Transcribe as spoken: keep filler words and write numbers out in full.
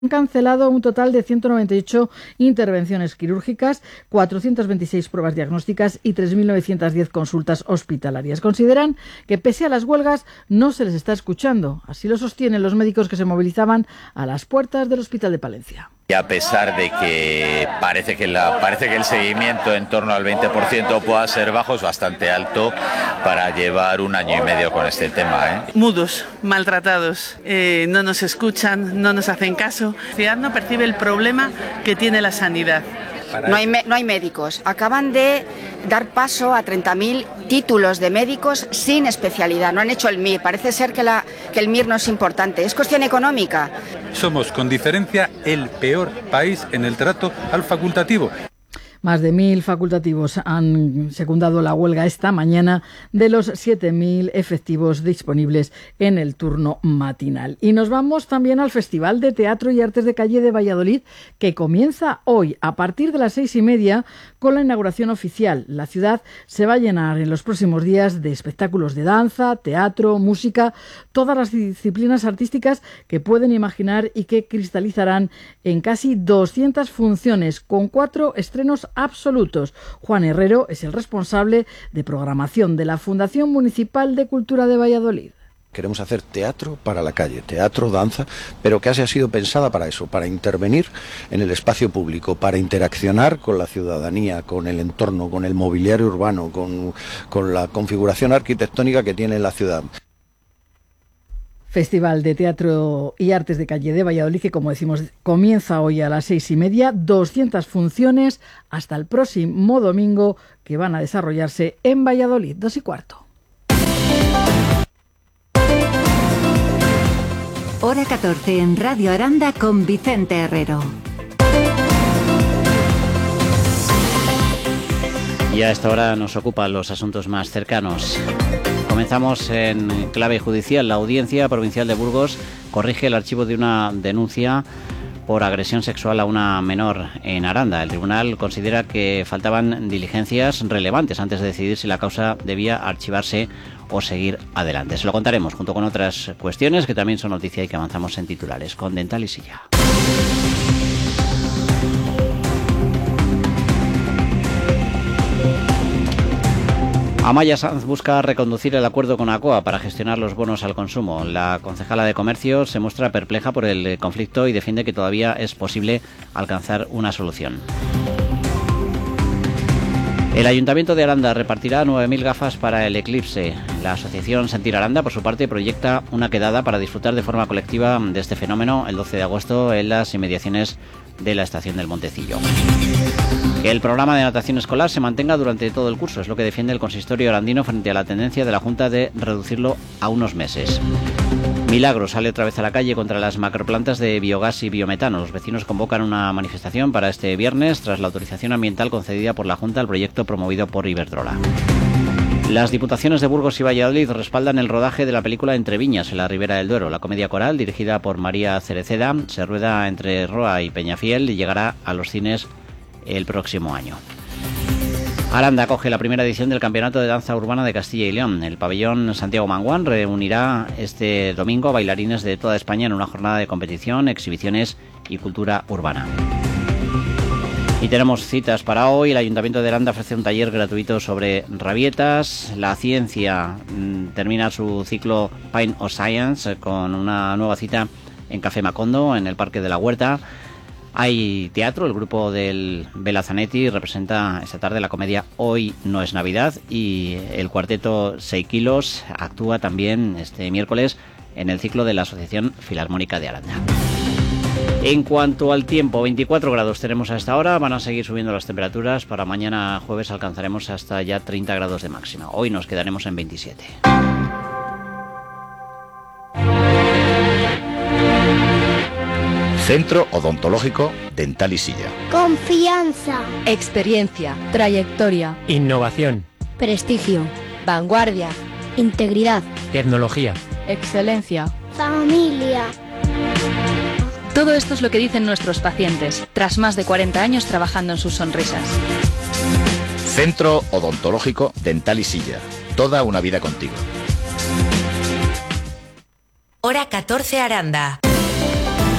Han cancelado un total de ciento noventa y ocho intervenciones quirúrgicas, cuatrocientas veintiséis pruebas diagnósticas y tres mil novecientas diez consultas hospitalarias. Consideran que pese a las huelgas no se les está escuchando. Así lo sostienen los médicos que se movilizaban a las puertas del Hospital de Palencia. Y a pesar de que parece que, la, parece que el seguimiento en torno al veinte por ciento pueda ser bajo, es bastante alto para llevar un año y medio con este tema, ¿eh? Mudos, maltratados, eh, no nos escuchan, no nos hacen caso. La ciudad no percibe el problema que tiene la sanidad. No hay, no hay médicos. Acaban de dar paso a treinta mil títulos de médicos sin especialidad. No han hecho el M I R. Parece ser que, la, que el M I R no es importante. Es cuestión económica. Somos, con diferencia, el peor país en el trato al facultativo. Más de mil facultativos han secundado la huelga esta mañana de los siete mil efectivos disponibles en el turno matinal. Y nos vamos también al Festival de Teatro y Artes de Calle de Valladolid, que comienza hoy a partir de las seis y media con la inauguración oficial. La ciudad se va a llenar en los próximos días de espectáculos de danza, teatro, música, todas las disciplinas artísticas que pueden imaginar y que cristalizarán en casi doscientas funciones con cuatro estrenos absolutos. Juan Herrero es el responsable de programación de la Fundación Municipal de Cultura de Valladolid. Queremos hacer teatro para la calle, teatro, danza, pero que ha sido pensada para eso, para intervenir en el espacio público, para interaccionar con la ciudadanía, con el entorno, con el mobiliario urbano, con, con la configuración arquitectónica que tiene la ciudad. Festival de Teatro y Artes de Calle de Valladolid, que, como decimos, comienza hoy a las seis y media, doscientas funciones hasta el próximo domingo, que van a desarrollarse en Valladolid, dos y cuarto. Hora catorce en Radio Aranda con Vicente Herrero. Y a esta hora nos ocupan los asuntos más cercanos. Comenzamos en clave judicial. La Audiencia Provincial de Burgos corrige el archivo de una denuncia por agresión sexual a una menor en Aranda. El tribunal considera que faltaban diligencias relevantes antes de decidir si la causa debía archivarse o seguir adelante. Se lo contaremos junto con otras cuestiones que también son noticia y que avanzamos en titulares con Dental y Silla. Amaya Sanz busca reconducir el acuerdo con ACOA para gestionar los bonos al consumo. La concejala de Comercio se muestra perpleja por el conflicto y defiende que todavía es posible alcanzar una solución. El Ayuntamiento de Aranda repartirá nueve mil gafas para el eclipse. La asociación Sentir Aranda, por su parte, proyecta una quedada para disfrutar de forma colectiva de este fenómeno el doce de agosto en las inmediaciones de la estación del Montecillo. Que el programa de natación escolar se mantenga durante todo el curso, es lo que defiende el consistorio arandino frente a la tendencia de la Junta de reducirlo a unos meses. Milagro sale otra vez a la calle contra las macroplantas de biogás y biometano. Los vecinos convocan una manifestación para este viernes tras la autorización ambiental concedida por la Junta al proyecto promovido por Iberdrola. Las diputaciones de Burgos y Valladolid respaldan el rodaje de la película Entre Viñas, en la Ribera del Duero. La comedia coral, dirigida por María Cereceda, se rueda entre Roa y Peñafiel y llegará a los cines el próximo año. Aranda acoge la primera edición del Campeonato de Danza Urbana de Castilla y León. El pabellón Santiago Manguán reunirá este domingo a bailarines de toda España en una jornada de competición, exhibiciones y cultura urbana. Y tenemos citas para hoy. El Ayuntamiento de Aranda ofrece un taller gratuito sobre rabietas. La ciencia mmm, termina su ciclo Pine of Science con una nueva cita en Café Macondo, en el Parque de la Huerta. Hay teatro, el grupo del Bela Zanetti representa esta tarde la comedia Hoy no es Navidad y el cuarteto seis kilos actúa también este miércoles en el ciclo de la Asociación Filarmónica de Aranda. En cuanto al tiempo, veinticuatro grados tenemos a esta hora, van a seguir subiendo las temperaturas, para mañana jueves alcanzaremos hasta ya treinta grados de máxima, hoy nos quedaremos en veintisiete. Centro Odontológico Dental y Silla. Confianza. Experiencia. Trayectoria. Innovación. Prestigio. Vanguardia. Integridad. Tecnología. Excelencia. Familia. Todo esto es lo que dicen nuestros pacientes, tras más de cuarenta años trabajando en sus sonrisas. Centro Odontológico Dental y Silla. Toda una vida contigo. Hora catorce Aranda.